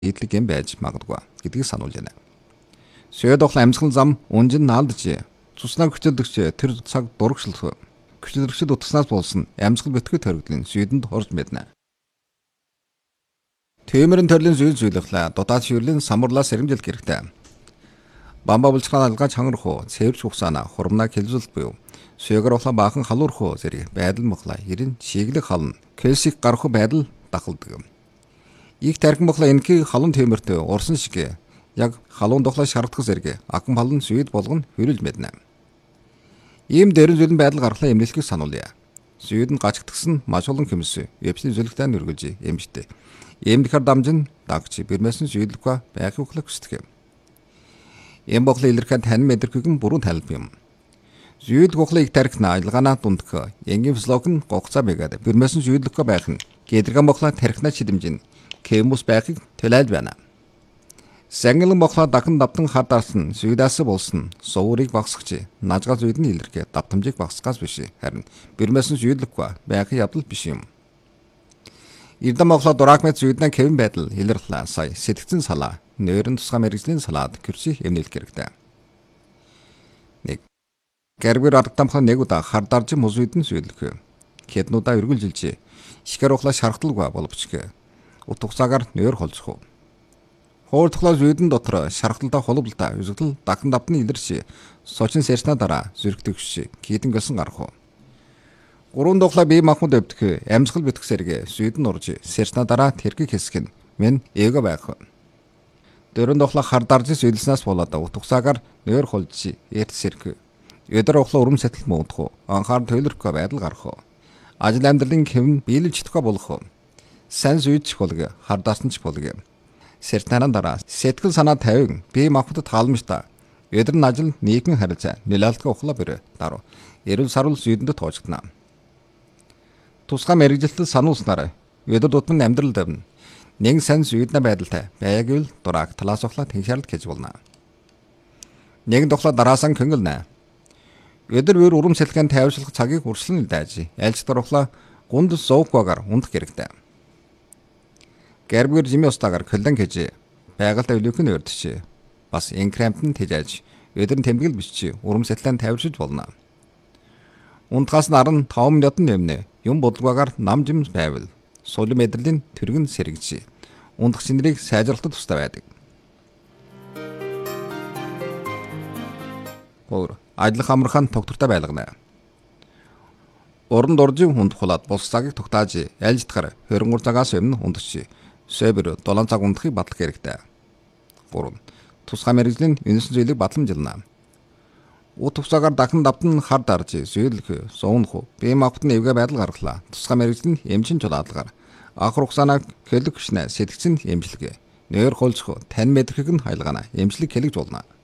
шийдлэг юм байж магадгүй гэдгийг сануулж байна. Сүйд ухлаа амьсгал зам унжин наалдж цуснаа хүчилдэгч тэр цаг дурагшлах хүчилдэгчд утгаснаас болсон амьсгал битгий төрөгдлийн сүйдэнд орж мэднэ. Тэмэрэн төрлийн зүйдлэхлээ дутаад ширлийн самурлаа сэрэмжлэх хэрэгтэй. Бамба булчгаан алгаж хангарах цэвэрч хугацаана хурамнаа хэлзүүлэх буюу сүйгээр ухлаа баахан халуурах зэрэг байдал мохлаа ерэн шиглэг хална кэлсик гарах байдал дахалдаг. Их тархин мохлаа энхийг халуун тэмэртэй урсан шиг яг халуун дохлоо шаардах зэрэг акан халуун сүйд болгон хөрүүлж мэднэ. Ийм дэрэн зүлэн байдал гаргалаа эмнэлхийг сануулъя. Сүйд нь гачигдсан маш олон хэмс эвчний зүлэгтэй нөргөлж эмжтэй. Эмдэхэр дамжин дагч бэрмэсэн сүйдлэхгүй байхыг хүсдэг юм. Эм боглоо илэрхэн тань мэдрэхгэн бүрэн талб юм. Зүйд гохлоо их тархина ажиллагаанаа дундах энгийн физиолог нь гогцаа бэгээд бэрмэсэн сүйдлэхгүй байх нь гэдрэгэн боглоо тархинаа чидэмжин кемус байхыг төлөөлж байна. Сангилан боглоо дахин давтан хар дарсан сүйдээс болсон суурийг багсгч нажгаа зүйд нь илэрхээ давтамжийг багсгаас биш харин бэрмэсэн сүйдлэхгүй байхыг явдал биш юм. Ирдэн моглоо дураагмэд зүйднэ кевин байдал илэрлээ сая сэтгцэн салаа нойрон тусгай мэрэгжлийн салаад кэрсих эмнэлэх хэрэгтэй. 1. Гэрбэр ардтамхан нэг удаа хар дарж музүйдэн сүйдлэх. Кеднуудаа өргөлжилж ихэр ухлаа шархталгүй боловчг. Ут хугацаагаар нойр холцох. Хоор тухлаа зүйдэн дотор шархталдаа холболдоо үзэгдэл дахин давтны илэрч сочин сэрснэ дараа зүрхтөгш кидэн гэлсэн гарах. Гурван дохлоо бие махбод өвдөх амьсгал битгэх сэрэг сүйдэн урж сэрснэ дараа тэрхийг хэсэх нь мен эго байх. Дөрөв дохлоо хар дарж сүйдэлснээс болоод ут хугацаагаар нойр холж эрт сэрэг. Өдөр ухлаа урам сэтэл муудах. Анхаар төлөрөхгүй байдал гарах. Ажил амьдралын хэвн биелж чадахгүй болох. Сан зүйдчих болго хар дарсан ч болго. Сэртнараа дараа сэтгэл санаа тавиг бие махбодод хаалмжтай. Өдөр нь ажил нийгмийн харилцаа нөлөөлтгөө ухлаа бэрэ даруй. Эрүүл саруул зүйдэнд тоочгдана. Тусгай мэрэгжилтэл сануулснараа өдөр тутмын амьдрал давна. Нэг сан зүйднэ байдалтай байгвал дураг талаас ухлаа тэнхшаалд гэж болно. Нэг дохлоо дараасан көнгөлнэ. Өдөр бүр урам сэлгэн тайвшруулах цагийг үргэлжлэн дайж альж дурхлаа гунд зооггоор ундах хэрэгтэй. Гэрбэр жими устагаар коллен гэж байгальтай өлөөхөн өрдөж бас инкремтэн тэжээж өдөр нь тэмдэглэл бичиж урам сэлгэн тайвшруулж болно. Унтгаас наран 5 минутын нэмнэ юм бодлогоогоор нам жим байвал сул мэдрэлийн тэргэн сэргэж ундах шинрийг сайжруулахад тустай байдаг. Ажлах амархан тогтвортой байлгана. Уран дуржийн хүнд хулаад бус цагийг тогтааж айлждахаар 23 цагаас өмнө ундагч сөбөр 7 цаг ундахыг батлах хэрэгтэй. 3. Тусгай мэрэгжлийн үнэсэн зүйлийг батламжилна. Ут хугацаагаар дахин давтан хар дарж сүйдлэх, суунах, бие махбодны эвгэ байдал гаргалаа. Тусгай мэрэгжлийн эмчин чулаалгаар анх хугацаанаа хэлэг хүчнэ сэтгцэн эмчилгээ. Нойр холцох, тань мэдрэх нь хайлгаана. Эмчлэг хэлэгж болно.